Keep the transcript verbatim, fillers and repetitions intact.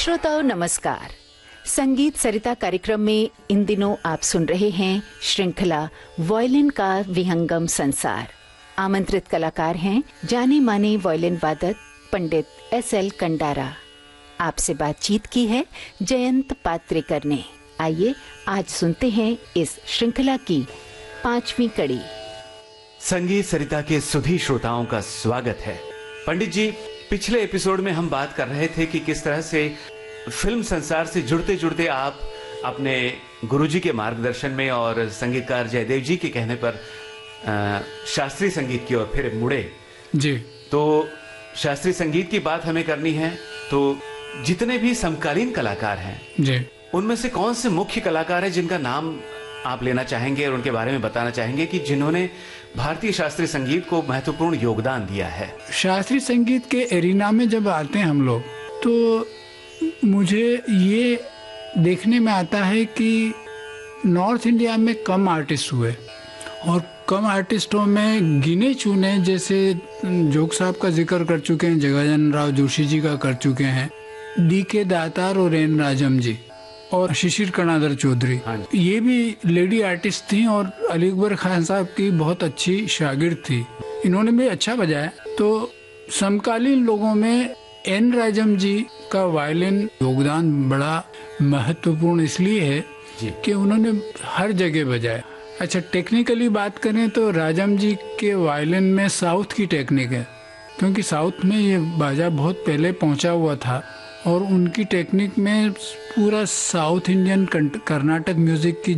श्रोताओं नमस्कार। संगीत सरिता कार्यक्रम में इन दिनों आप सुन रहे हैं श्रृंखला वायलिन का विहंगम संसार। आमंत्रित कलाकार हैं जाने माने वायलिन वादक पंडित एस एल कंडारा। आपसे बातचीत की है जयंत पात्रेकर ने। आइए आज सुनते हैं इस श्रृंखला की पांचवी कड़ी। संगीत सरिता के सुधी श्रोताओं का स्वागत है। पंडित जी, पिछले एपिसोड में हम बात कर रहे थे कि किस तरह से फिल्म संसार से जुड़ते जुड़ते आप अपने गुरुजी के मार्गदर्शन में और संगीतकार जयदेव जी के कहने पर आ, शास्त्रीय संगीत की ओर फिर मुड़े जी। तो शास्त्रीय संगीत की बात हमें करनी है, तो जितने भी समकालीन कलाकार हैं जी, उनमें से कौन से मुख्य कलाकार हैं जिनका नाम आप लेना चाहेंगे और उनके बारे में बताना चाहेंगे कि जिन्होंने भारतीय शास्त्रीय संगीत को महत्वपूर्ण योगदान दिया है? शास्त्रीय संगीत के एरिना में जब आते हैं हम लोग तो मुझे ये देखने में आता है कि नॉर्थ इंडिया में कम आर्टिस्ट हुए और कम आर्टिस्टों में गिने चुने, जैसे जोग साहब का जिक्र कर चुके हैं, जगाजन राव जोशी जी का कर चुके हैं, डी के दातार और एन राजम जी और शिशिर कणादर चौधरी, ये भी लेडी आर्टिस्ट थी और अली अकबर खान साहब की बहुत अच्छी शागिर्द थी। इन्होंने भी अच्छा बजाया। तो समकालीन लोगों में एन राजम जी का वायलिन योगदान बड़ा महत्वपूर्ण इसलिए है कि उन्होंने हर जगह बजाया। अच्छा, टेक्निकली बात करें तो राजम जी के वायलिन में साउथ की टेक्निक है, क्योंकि साउथ में ये बाजा बहुत पहले पहुंचा हुआ था और उनकी टेक्निक में पूरा साउथ इंडियन कर्नाटक म्यूजिक की